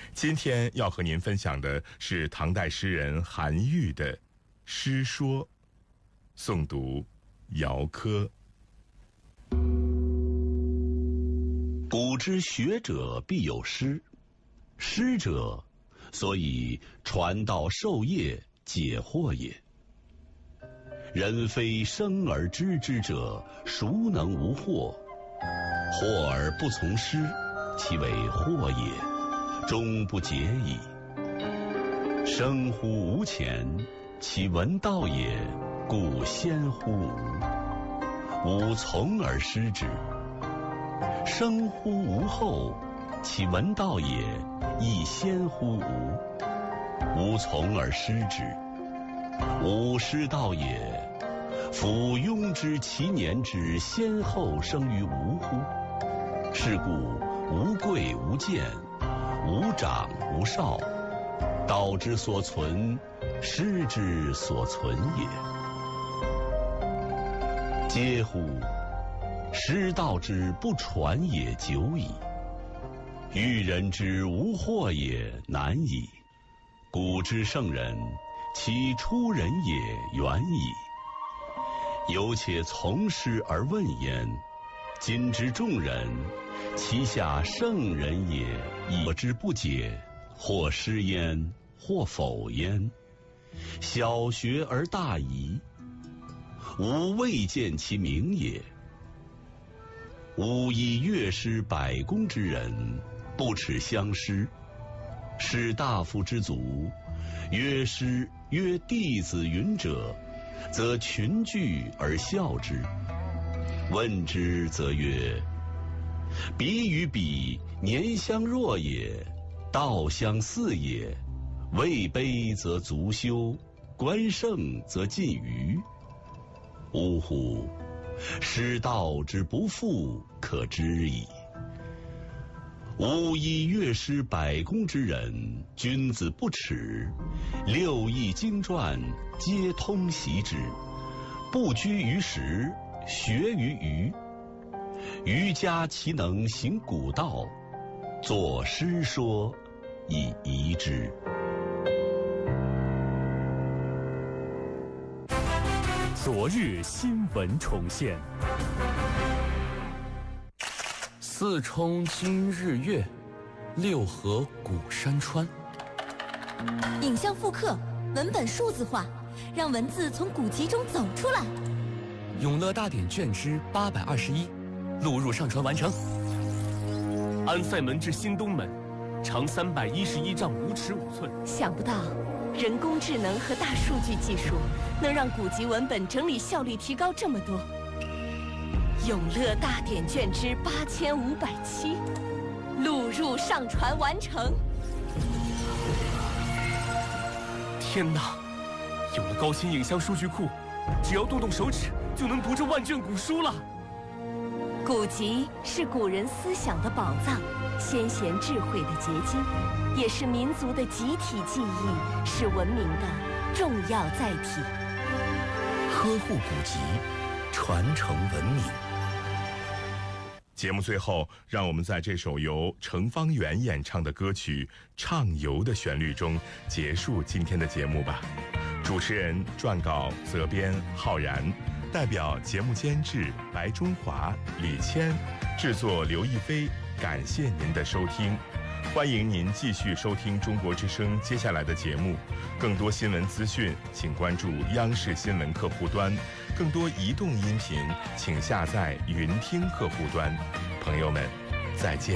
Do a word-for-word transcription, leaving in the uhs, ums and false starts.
今天要和您分享的是唐代诗人韩愈的诗说，诵读姚科。 古之学者必有师，师者，所以传道授业解惑也。人非生而知之者，孰能无惑？惑而不从师，其为惑也，终不解矣。生乎吾前，其闻道也，故先乎吾。吾从而师之。生乎吾后，其闻道也，亦先乎吾。吾从而师之。吾师道也，夫庸知其年之先后生于吾乎？是故无贵无贱，无长无少，道之所存，师之所存也。嗟乎！师道之不传也久矣，育人之无惑也难矣。古之圣人，其出人也远矣。犹且从师而问焉，今之众人，其下圣人也，亦之不解，或师焉，或否焉。小学而大遗，吾未见其明也。吾以乐师百工之人，不耻相师。士大夫之族，乐师曰弟子云者，则群聚而笑之。问之则曰：彼与彼年相若也，道相似也。位卑则足羞，官盛则近谀。呜呼！师道之不复，可知矣。吾以乐师百工之人，君子不耻，六艺经传，皆通习之，不拘于时，学于余。余家其能行古道，作诗说，以遗之。 昨日新闻重现。四冲今日月，六合古山川。 影像复刻，文本数字化，让文字从古籍中走出来。 永乐大典卷之八百二十一，录入上传完成。安塞门至新东门，长三百一十一丈五尺五寸。 想不到，人工智能和大数据技术能让古籍文本整理效率提高这么多。永乐大典卷之八千五百七，录入上传完成。 天哪！有了高清影像数据库，只要动动手指就能读这万卷古书了。 古籍是古人思想的宝藏，先贤智慧的结晶，也是民族的集体记忆，是文明的重要载体。 呵护古籍，传承文明。 节目最后，让我们在这首由程方圆演唱的歌曲《畅游》的旋律中结束今天的节目吧。主持人、撰稿、责编浩然，代表节目监制白中华、李谦，制作刘亦菲。感谢您的收听，欢迎您继续收听中国之声接下来的节目。更多新闻资讯，请关注央视新闻客户端。更多移动音频，请下载云听客户端。朋友们，再见。